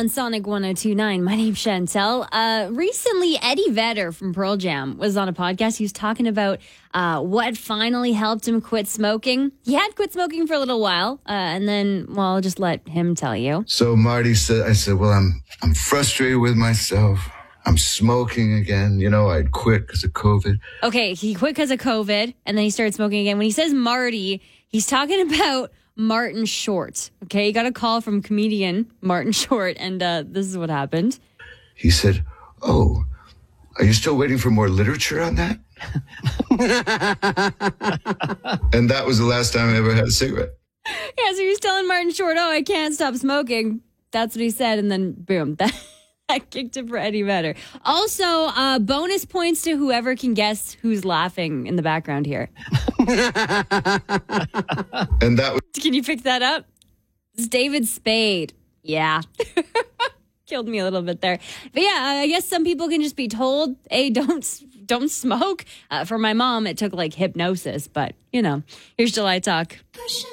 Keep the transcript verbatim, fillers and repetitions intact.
on Sonic one oh two point nine. My name's Chantel. Uh, recently, Eddie Vedder from Pearl Jam was on a podcast. He was talking about uh, what finally helped him quit smoking. He had quit smoking for a little while, uh, and then, well, I'll just let him tell you. So Marty said, I said, well, I'm I'm frustrated with myself. I'm smoking again. You know, I'd quit because of COVID. Okay, he quit because of COVID, and then he started smoking again. When he says Marty, he's talking about Martin Short. Okay, he got a call from comedian Martin Short, and uh, this is what happened. He said, oh, are you still waiting for more literature on that? And that was the last time I ever had a cigarette. Yeah, so he was telling Martin Short, oh, I can't stop smoking. That's what he said, and then boom, that, that kicked it for Eddie Vedder. Also, uh, bonus points to whoever can guess who's laughing in the background here. And that was... Can you pick that up? It's David Spade. Yeah. Killed me a little bit there. But yeah, I guess some people can just be told, hey, don't don't smoke. Uh, for my mom, it took like hypnosis, but you know, here's July Talk.